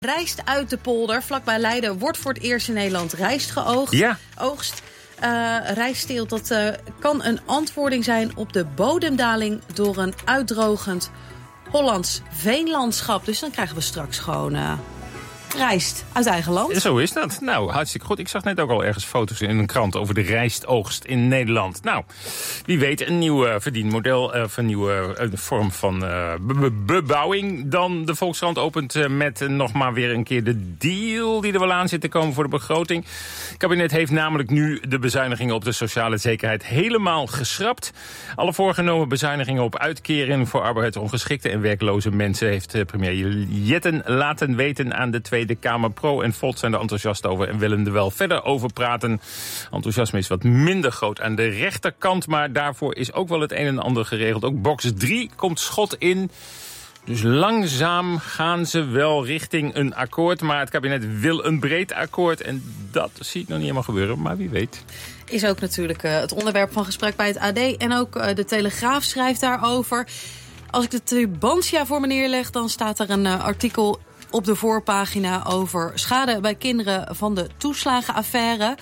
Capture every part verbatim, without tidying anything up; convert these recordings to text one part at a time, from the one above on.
Rijst uit de polder, vlakbij Leiden, wordt voor het eerst in Nederland rijst geoogst. Ja. Oogst. Uh, rijstteelt, dat uh, kan een antwoording zijn op de bodemdaling door een uitdrogend Hollands veenlandschap. Dus dan krijgen we straks gewoon uh, rijst uit eigen land. Zo is dat. Nou, hartstikke goed. Ik zag net ook al ergens foto's in een krant over de rijstoogst in Nederland. Nou, wie weet een nieuw uh, verdienmodel, uh, een nieuwe uh, vorm van uh, be- bebouwing. Dan de Volkskrant opent uh, met uh, nog maar weer een keer de deal die er wel aan zit te komen voor de begroting. Het kabinet heeft namelijk nu de bezuinigingen op de sociale zekerheid helemaal geschrapt. Alle voorgenomen bezuinigingen op uitkering voor arbeidsongeschikte en werkloze mensen heeft uh, premier Jetten laten weten aan de Tweede Kamer. Pro en Volt zijn er enthousiast over en willen er wel verder over praten. Enthousiasme is wat minder groot aan de rechterkant, maar daarvoor is ook wel het een en ander geregeld. Ook box drie komt schot in. Dus langzaam gaan ze wel richting een akkoord. Maar het kabinet wil een breed akkoord. En dat zie ik nog niet helemaal gebeuren, maar wie weet. Is ook natuurlijk uh, het onderwerp van gesprek bij het A D. En ook uh, de Telegraaf schrijft daarover. Als ik de Tubantia voor me neerleg, dan staat er een uh, artikel op de voorpagina over schade bij kinderen van de toeslagenaffaire.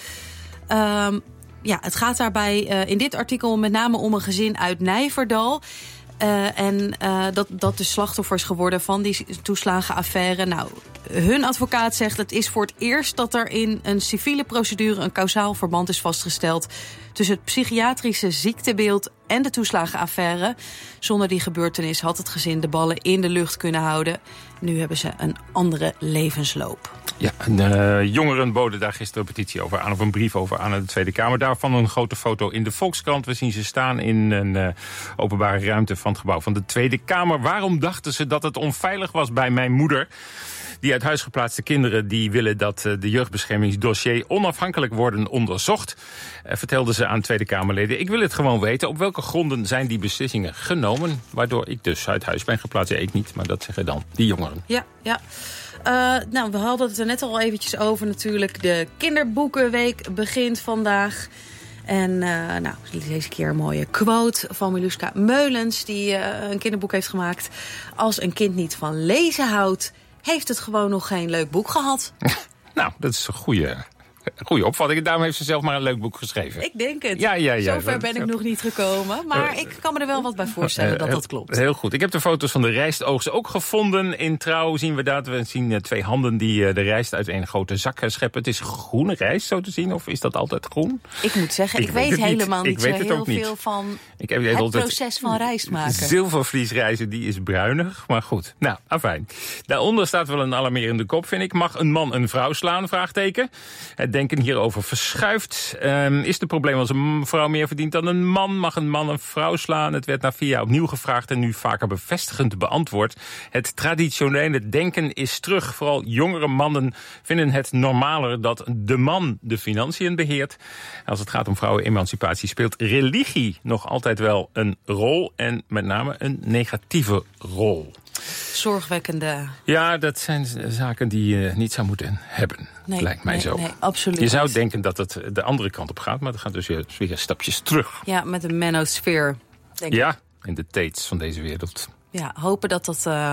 Um, ja, het gaat daarbij uh, in dit artikel met name om een gezin uit Nijverdal. Uh, en uh, dat, dat de slachtoffer is geworden van die toeslagenaffaire. Nou, hun advocaat zegt het is voor het eerst dat er in een civiele procedure een kausaal verband is vastgesteld tussen het psychiatrische ziektebeeld en de toeslagenaffaire. Zonder die gebeurtenis had het gezin de ballen in de lucht kunnen houden. Nu hebben ze een andere levensloop. Ja, de jongeren boden daar gisteren een petitie over aan, of een brief over aan de Tweede Kamer. Daarvan een grote foto in de Volkskrant. We zien ze staan in een uh, openbare ruimte van het gebouw van de Tweede Kamer. Waarom dachten ze dat het onveilig was bij mijn moeder? Die uit huis geplaatste kinderen die willen dat uh, de jeugdbeschermingsdossier onafhankelijk worden onderzocht. Uh, vertelden ze aan Tweede Kamerleden. Ik wil het gewoon weten. Op welke gronden zijn die beslissingen genomen? Waardoor ik dus uit huis ben geplaatst. Ja, ik niet, maar dat zeggen dan die jongeren. Ja, ja. Uh, nou, we hadden het er net al eventjes over natuurlijk. De kinderboekenweek begint vandaag. En uh, nou, deze keer een mooie quote van Miluska Meulens, die uh, een kinderboek heeft gemaakt. Als een kind niet van lezen houdt, heeft het gewoon nog geen leuk boek gehad. Nou, dat is een goede, goede opvatting. Daarom heeft ze zelf maar een leuk boek geschreven. Ik denk het. Ja, ja, ja. Zover ben ik nog niet gekomen. Maar uh, ik kan me er wel wat bij voorstellen uh, dat dat klopt. Heel goed. Ik heb de foto's van de rijstoogst ook gevonden. In Trouw zien we dat. We zien uh, twee handen die uh, de rijst uit een grote zak scheppen. Het is groene rijst, zo te zien. Of is dat altijd groen? Ik moet zeggen, ik, ik weet, weet helemaal niet, niet zo heel veel niet. van ik heb het proces van rijst maken. Zilvervliesrijst, die is bruinig. Maar goed. Nou, afijn. Daaronder staat wel een alarmerende kop, vind ik. Mag een man een vrouw slaan? Vraagteken. Het denken hierover verschuift. Um, is het probleem als een vrouw meer verdient dan een man? Mag een man een vrouw slaan? Het werd na vier jaar opnieuw gevraagd en nu vaker bevestigend beantwoord. Het traditionele denken is terug. Vooral jongere mannen vinden het normaler dat de man de financiën beheert. Als het gaat om vrouwenemancipatie speelt religie nog altijd wel een rol. En met name een negatieve rol. Zorgwekkende. Ja, dat zijn zaken die je niet zou moeten hebben. Nee, lijkt mij nee, zo. Nee, absoluut je zou niet. denken dat het de andere kant op gaat, maar het gaat dus weer, weer stapjes terug. Ja, met een manosfeer, denk ja, ik. in de Tates van deze wereld. Ja, hopen dat dat uh,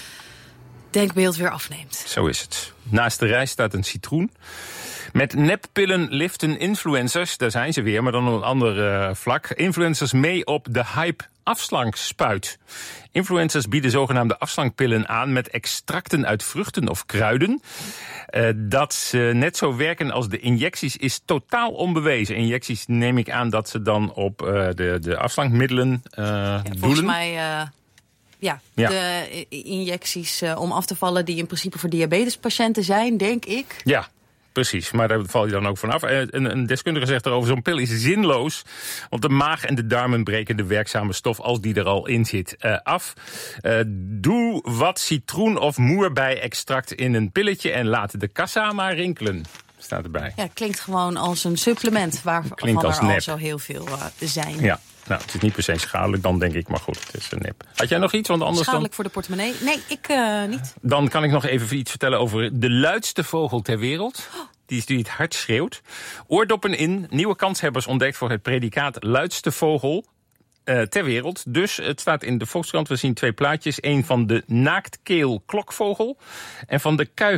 denkbeeld weer afneemt. Zo is het. Naast de rijst staat een citroen. Met neppillen liften influencers, daar zijn ze weer, maar dan op een ander uh, vlak. Influencers mee op de hype afslankspuit. Influencers bieden zogenaamde afslankpillen aan met extracten uit vruchten of kruiden. Uh, dat ze net zo werken als de injecties is totaal onbewezen. Injecties neem ik aan dat ze dan op uh, de, de afslankmiddelen uh, ja, volgens doelen. mij, uh, ja, ja, de injecties uh, om af te vallen die in principe voor diabetespatiënten zijn, denk ik. Ja. Precies, maar daar val je dan ook vanaf. Een, een deskundige zegt erover, zo'n pil is zinloos. Want de maag en de darmen breken de werkzame stof, als die er al in zit, uh, af. Uh, doe wat citroen of moerbei-extract in een pilletje en laat de kassa maar rinkelen. Staat erbij. Ja, klinkt gewoon als een supplement waarvan er al nep. Zo heel veel uh, zijn. Ja. Nou, het is niet per se schadelijk dan, denk ik, maar goed, het is een nep. Had jij nog iets? Want anders schadelijk dan... voor de portemonnee? Nee, ik uh, niet. Dan kan ik nog even iets vertellen over de luidste vogel ter wereld. Die is die het hard schreeuwt. Oordoppen in, nieuwe kanshebbers ontdekt voor het predicaat luidste vogel. uh, ter wereld. Dus het staat in de Volkskrant, we zien twee plaatjes. Eén van de naaktkeel klokvogel en van de